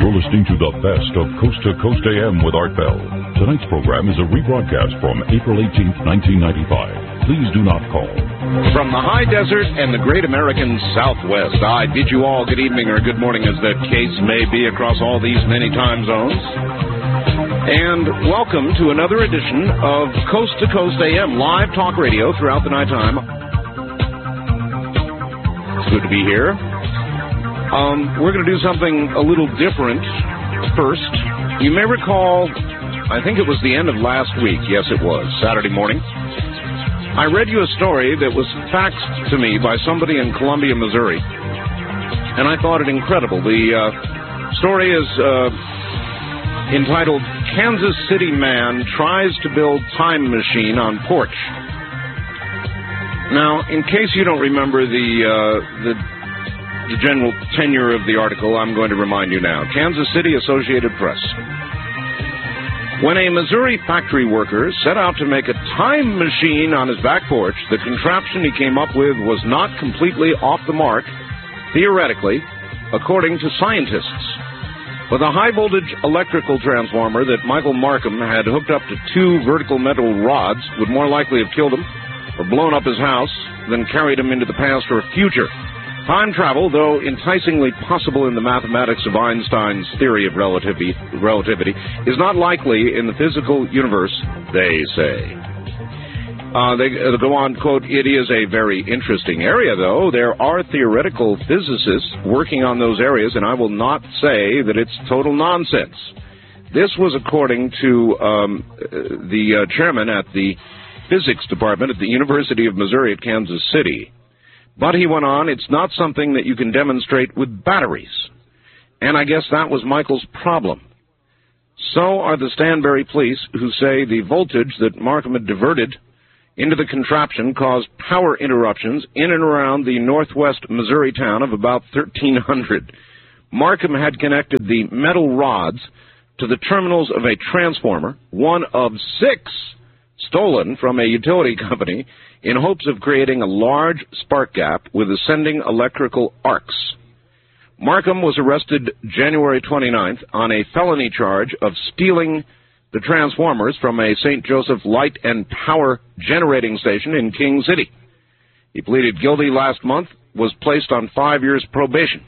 You're listening to the best of Coast to Coast AM with Art Bell. Tonight's program is a rebroadcast from April 18th, 1995. Please do not call. From the high desert and the great American Southwest, I bid you all good evening or good morning, as the case may be, across all these many time zones. And welcome to another edition of Coast to Coast AM, live talk radio throughout the nighttime. It's good to be here. We're going to do something a little different first. You may recall, I think it was the end of last week. Yes, it was, Saturday morning. I read you a story that was faxed to me by somebody in Columbia, Missouri, and I thought it incredible. The story is entitled, Kansas City Man Tries to Build Time Machine on Porch. Now, in case you don't remember the general tenure of the article, I'm going to remind you now. Kansas City Associated Press. When a Missouri factory worker set out to make a time machine on his back porch, the contraption he came up with was not completely off the mark, theoretically, according to scientists. With a high-voltage electrical transformer that Michael Markham had hooked up to two vertical metal rods would more likely have killed him or blown up his house than carried him into the past or future. Time travel, though enticingly possible in the mathematics of Einstein's theory of relativity, is not likely in the physical universe, they say. They go on, quote, it is a very interesting area, though. There are theoretical physicists working on those areas, and I will not say that it's total nonsense. This was according to the chairman at the physics department at the University of Missouri at Kansas City. But he went on, it's not something that you can demonstrate with batteries. And I guess that was Michael's problem. So are the Stanberry police, who say the voltage that Markham had diverted into the contraption caused power interruptions in and around the northwest Missouri town of about 1,300. Markham had connected the metal rods to the terminals of a transformer, one of 6 stolen from a utility company, in hopes of creating a large spark gap with ascending electrical arcs. Markham was arrested January 29th on a felony charge of stealing the transformers from a St. Joseph Light and Power generating station in King City. He pleaded guilty last month, was placed on 5 years probation.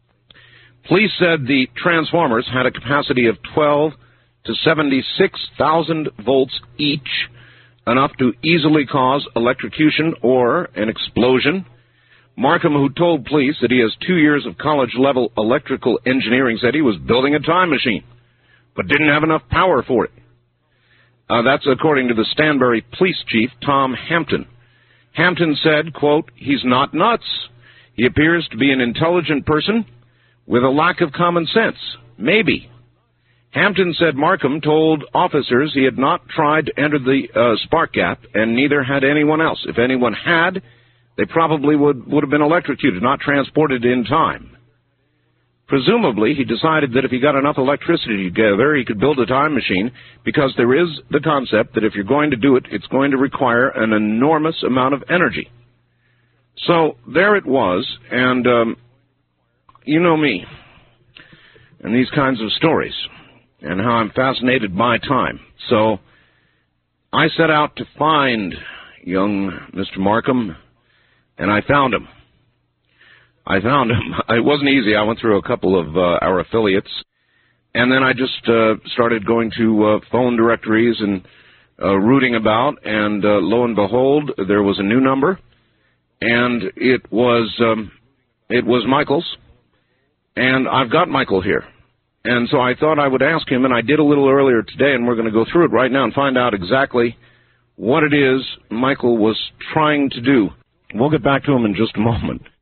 Police said the transformers had a capacity of 12 to 76,000 volts each, enough to easily cause electrocution or an explosion. Markham, who told police that he has 2 years of college-level electrical engineering, said he was building a time machine, but didn't have enough power for it. That's according to the Stanberry police chief, Tom Hampton. Hampton said, quote, he's not nuts. He appears to be an intelligent person with a lack of common sense. Maybe. Hampton said Markham told officers he had not tried to enter the spark gap, and neither had anyone else. If anyone had, they probably would have been electrocuted, not transported in time. Presumably, he decided that if he got enough electricity together, he could build a time machine, because there is the concept that if you're going to do it, it's going to require an enormous amount of energy. So there it was, and you know me and these kinds of stories, and how I'm fascinated by time. So I set out to find young Mr. Markham, and I found him. It wasn't easy. I went through a couple of our affiliates, and then I just started going to phone directories and rooting about, and lo and behold, there was a new number, and it was Michael's, and I've got Michael here. And so I thought I would ask him, and I did a little earlier today, and we're going to go through it right now and find out exactly what it is Michael was trying to do. We'll get back to him in just a moment.